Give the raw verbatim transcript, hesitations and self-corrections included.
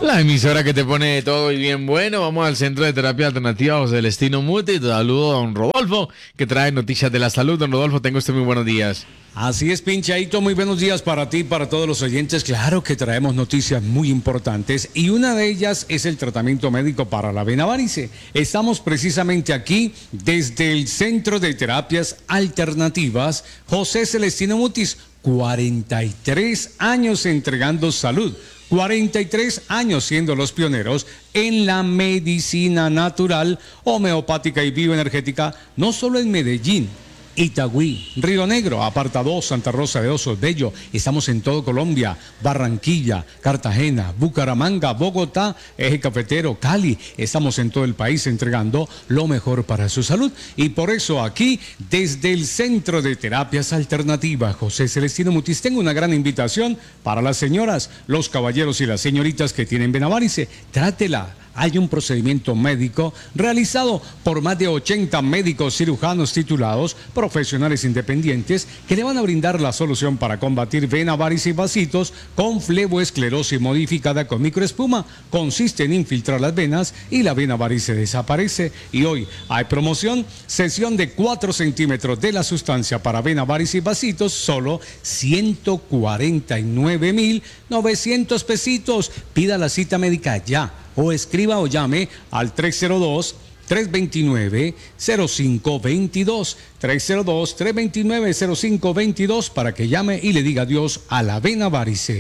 La emisora que te pone de todo y bien bueno. Vamos al Centro de Terapia Alternativa José Celestino Muti. Te saludo a don Rodolfo, que trae noticias de la salud. Don Rodolfo, tengo usted muy buenos días. Así es, Pinchaito, muy buenos días para ti, para todos los oyentes. Claro que traemos noticias muy importantes y una de ellas es el tratamiento médico para la vena varice. Estamos precisamente aquí desde el Centro de Terapias Alternativas José Celestino Mutis, cuarenta y tres años entregando salud. cuarenta y tres años siendo los pioneros en la medicina natural, homeopática y bioenergética, no solo en Medellín, Itagüí, Río Negro, Apartado, Santa Rosa de Osos, Bello. Estamos en todo Colombia, Barranquilla, Cartagena, Bucaramanga, Bogotá, Eje Cafetero, Cali. Estamos en todo el país entregando lo mejor para su salud. Y por eso aquí, desde el Centro de Terapias Alternativas José Celestino Mutis, tengo una gran invitación para las señoras, los caballeros y las señoritas que tienen vena varice. Trátela. Hay un procedimiento médico realizado por más de ochenta médicos cirujanos titulados, profesionales independientes, que le van a brindar la solución para combatir vena varice y vasitos con fleboesclerosis modificada con microespuma. Consiste en infiltrar las venas y la vena varice desaparece. Y hoy hay promoción, sesión de cuatro centímetros de la sustancia para vena varice y vasitos, solo ciento cuarenta y nueve mil novecientos pesitos. Pida la cita médica ya. O escriba o llame al tres cero dos, tres dos nueve, cero cinco dos dos, tres cero dos, tres dos nueve, cero cinco dos dos para que llame y le diga adiós a la vena varice.